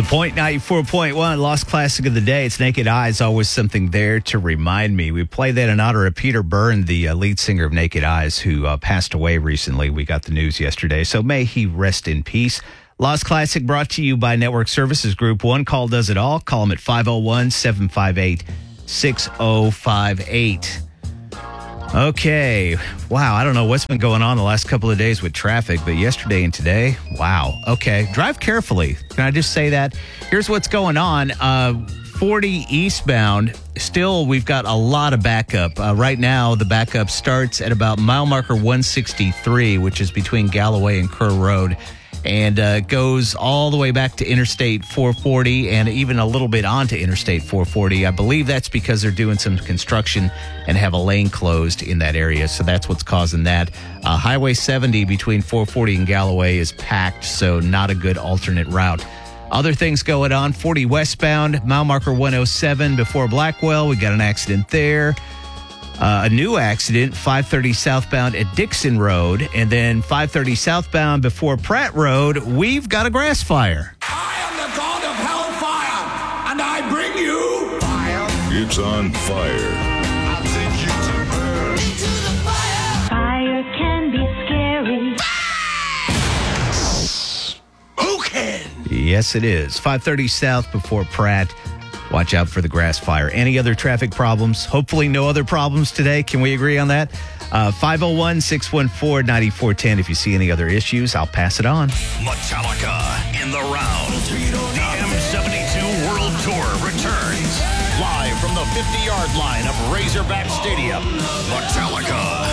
The Point 94.1 Lost Classic of the Day. It's Naked Eyes, always something there to remind me. We play that in honor of Peter Byrne, the lead singer of Naked Eyes, who passed away recently. We got the news yesterday, so may he rest in peace. Lost Classic brought to you by Network Services Group. One call does it all. Call them at 501-758-6058. Okay. Wow. I don't know what's been going on the last couple of days with traffic, but yesterday and today, wow. Okay. Drive carefully. Can I just say that? Here's what's going on. 40 eastbound. Still, we've got a lot of backup. Right now, the backup starts at about mile marker 163, which is between Galloway and Kerr Road, and goes all the way back to Interstate 440 and even a little bit onto Interstate 440. I believe that's because they're doing some construction and have a lane closed in that area, so that's what's causing that. Highway 70 between 440 and Galloway is packed, so not a good alternate route. Other things going on, 40 westbound, mile marker 107 before Blackwell. We got an accident there. A new accident, 530 southbound at Dixon Road, and then 530 southbound before Pratt Road, we've got a grass fire. I am the god of hellfire, and I bring you fire. It's on fire. I'll take you to burn. Into the fire. Fire can be scary. Smoking. Yes, it is. 530 south before Pratt. Watch out for the grass fire. Any other traffic problems? Hopefully no other problems today. Can we agree on that? 501-614-9410. If you see any other issues, I'll pass it on. Metallica in the round. The M72 World Tour returns. Live from the 50-yard line of Razorback Stadium. Metallica.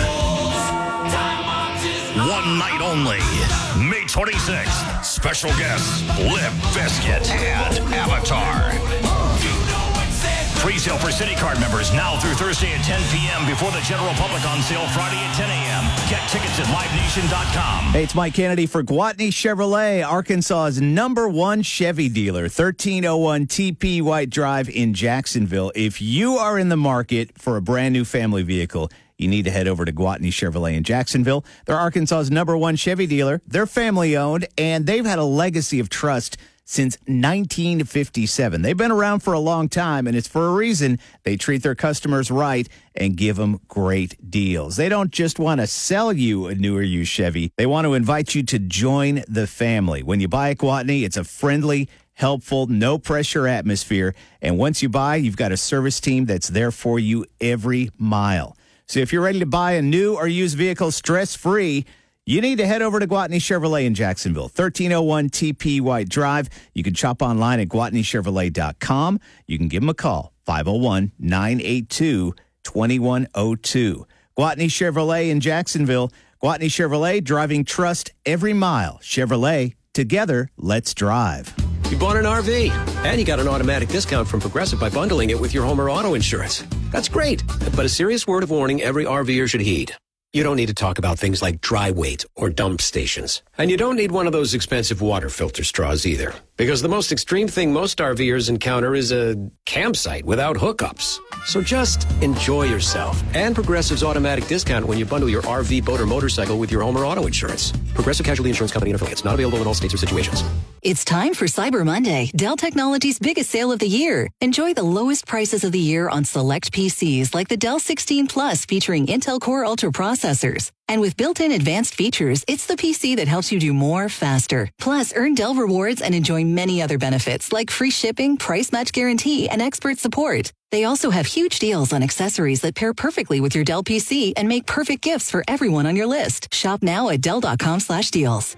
One night only. May 26th. Special guests, Limp Bizkit and Avatar. Pre-sale for City Card members now through Thursday at 10 p.m. before the general public on sale Friday at 10 a.m. Get tickets at livenation.com. Hey, it's Mike Kennedy for Gwatney Chevrolet, Arkansas's #1 Chevy dealer, 1301 TP White Drive in Jacksonville. If you are in the market for a brand new family vehicle, you need to head over to Gwatney Chevrolet in Jacksonville. They're Arkansas's #1 Chevy dealer. They're family-owned, and they've had a legacy of trust since 1957. They've been around for a long time, and it's for a reason. They treat their customers right and give them great deals. They don't just want to sell you a new or used Chevy. They want to invite you to join the family. When you buy a Gwatney, it's a friendly, helpful, no-pressure atmosphere. And once you buy, you've got a service team that's there for you every mile. So if you're ready to buy a new or used vehicle stress-free, you need to head over to Gwatney Chevrolet in Jacksonville, 1301 TP White Drive. You can shop online at GwatneyChevrolet.com. You can give them a call, 501-982-2102. Gwatney Chevrolet in Jacksonville. Gwatney Chevrolet, driving trust every mile. Chevrolet, together, let's drive. You bought an RV, and you got an automatic discount from Progressive by bundling it with your home or auto insurance. That's great, but a serious word of warning every RVer should heed. You don't need to talk about things like dry weight or dump stations. And you don't need one of those expensive water filter straws either. Because the most extreme thing most RVers encounter is a campsite without hookups. So just enjoy yourself. And Progressive's automatic discount when you bundle your RV, boat, or motorcycle with your home or auto insurance. Progressive Casualty Insurance Company and affiliates. Not available in all states or situations. It's time for Cyber Monday, Dell Technologies' biggest sale of the year. Enjoy the lowest prices of the year on select PCs like the Dell 16 Plus featuring Intel Core Ultra processors. And with built-in advanced features, it's the PC that helps you do more faster. Plus, earn Dell rewards and enjoy many other benefits like free shipping, price match guarantee, and expert support. They also have huge deals on accessories that pair perfectly with your Dell PC and make perfect gifts for everyone on your list. Shop now at Dell.com/deals.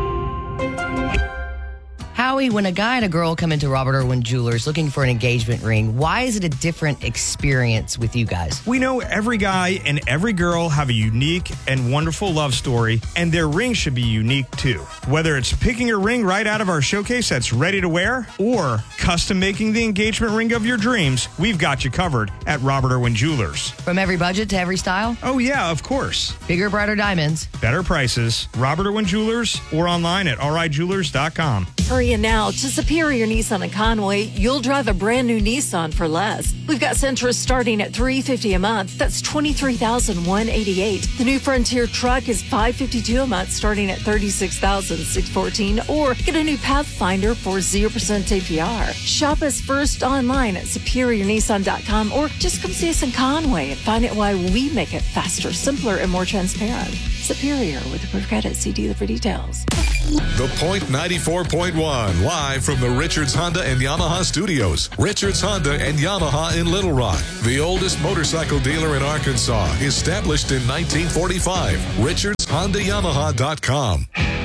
Howie, when a guy and a girl come into Robert Irwin Jewelers looking for an engagement ring, why is it a different experience with you guys? We know every guy and every girl have a unique and wonderful love story, and their ring should be unique too. Whether it's picking a ring right out of our showcase that's ready to wear, or custom making the engagement ring of your dreams, we've got you covered at Robert Irwin Jewelers. From every budget to every style? Oh yeah, of course. Bigger, brighter diamonds. Better prices. Robert Irwin Jewelers, or online at rijewelers.com. Hurry in now to Superior Nissan in Conway. You'll drive a brand new Nissan for less. We've got Sentra starting at $350 a month. That's $23,188. The new Frontier truck is $552 a month, starting at $36,614. Or get a new Pathfinder for 0% APR. Shop us first online at SuperiorNissan.com, or just come see us in Conway and find out why we make it faster, simpler, and more transparent. Superior with approved credit. See dealer for details. The Point 94.1, live from the Richards Honda and Yamaha studios. Richards Honda and Yamaha in Little Rock, the oldest motorcycle dealer in Arkansas, established in 1945. RichardsHondaYamaha.com.